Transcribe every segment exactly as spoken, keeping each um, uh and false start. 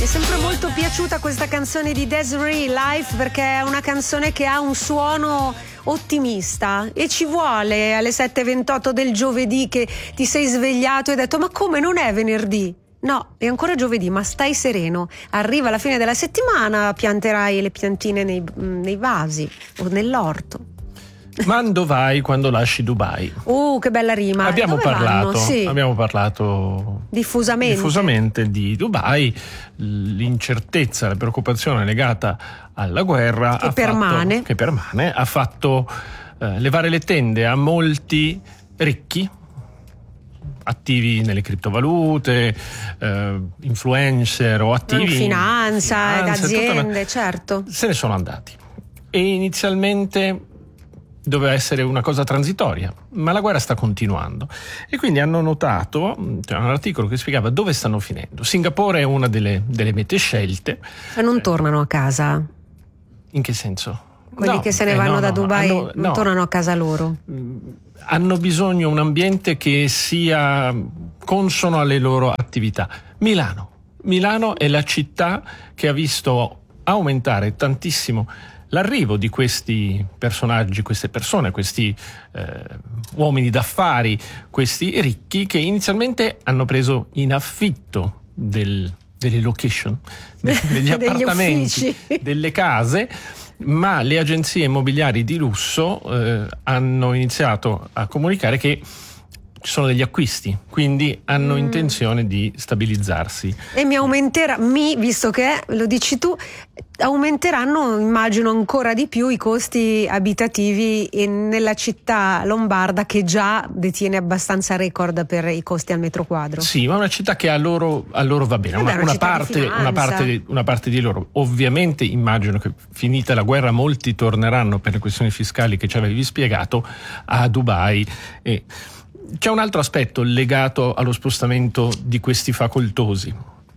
sempre molto piaciuta questa canzone di Desiree, Life, perché è una canzone che ha un suono ottimista e ci vuole alle sette e ventotto del giovedì che ti sei svegliato e hai detto ma come, non è venerdì? No, è ancora giovedì, ma stai sereno, arriva la fine della settimana, pianterai le piantine nei, nei vasi o nell'orto. Quando vai quando lasci Dubai? Uh, che bella rima. Abbiamo Dove parlato, sì. abbiamo parlato diffusamente. diffusamente di Dubai, l'incertezza, la preoccupazione legata alla guerra che ha permane. Fatto, che permane, ha fatto eh, levare le tende a molti ricchi, attivi nelle criptovalute, eh, influencer o attivi in finanza, in finanza, aziende, una... certo. Se ne sono andati. E inizialmente doveva essere una cosa transitoria, ma la guerra sta continuando e quindi hanno notato, c'è un articolo che spiegava dove stanno finendo. Singapore è una delle, delle mete scelte. Ma non tornano a casa? In che senso? Quelli no, che se ne eh, vanno no, da no, Dubai hanno, non no. tornano a casa loro? Hanno bisogno di un ambiente che sia consono alle loro attività. Milano. Milano è la città che ha visto aumentare tantissimo l'arrivo di questi personaggi, queste persone, questi eh, uomini d'affari, questi ricchi che inizialmente hanno preso in affitto del, delle location, degli appartamenti, delle case, ma le agenzie immobiliari di lusso eh, hanno iniziato a comunicare che ci sono degli acquisti, quindi hanno mm. intenzione di stabilizzarsi. E mi aumenterà, mi, visto che lo dici tu, aumenteranno, immagino, ancora di più i costi abitativi in, nella città lombarda che già detiene abbastanza record per i costi al metro quadro. Sì, ma è una città che a loro, a loro va bene, una, una, una, parte, una, parte, una parte di loro. Ovviamente immagino che finita la guerra molti torneranno per le questioni fiscali che ci avevi spiegato a Dubai. E c'è un altro aspetto legato allo spostamento di questi facoltosi.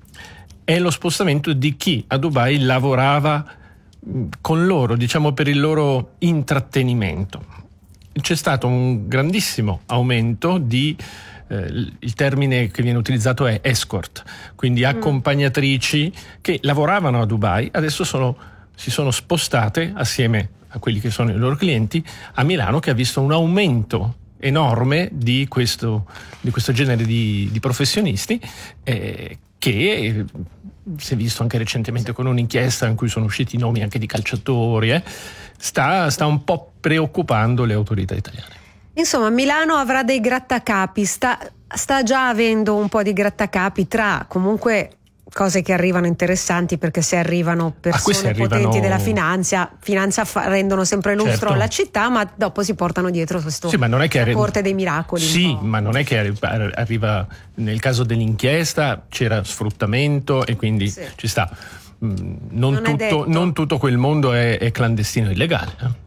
È lo spostamento di chi a Dubai lavorava con loro, diciamo per il loro intrattenimento. C'è stato un grandissimo aumento di, eh, il termine che viene utilizzato è escort, quindi accompagnatrici che lavoravano a Dubai, adesso sono, si sono spostate assieme a quelli che sono i loro clienti a Milano, che ha visto un aumento enorme di questo, di questo genere di, di professionisti eh, che si è visto anche recentemente con un'inchiesta in cui sono usciti i nomi anche di calciatori, eh, sta, sta un po' preoccupando le autorità italiane. Insomma, Milano avrà dei grattacapi, sta, sta già avendo un po' di grattacapi tra comunque cose che arrivano interessanti, perché se arrivano persone arrivano... potenti della finanza, finanza fa, rendono sempre lustro certo. alla città, ma dopo si portano dietro questo sì, ma non è che arri- corte dei miracoli. Sì, ma non è che arriva, nel caso dell'inchiesta c'era sfruttamento e quindi sì. ci sta. Non, non, tutto, non tutto quel mondo è, è clandestino e illegale. Eh?